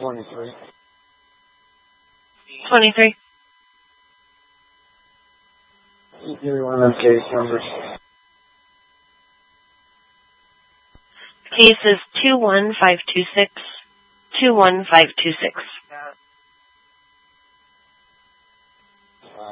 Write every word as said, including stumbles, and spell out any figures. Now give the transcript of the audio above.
twenty-three. twenty-three. Give me one of them case numbers. Case is two one five two six. two one five two six.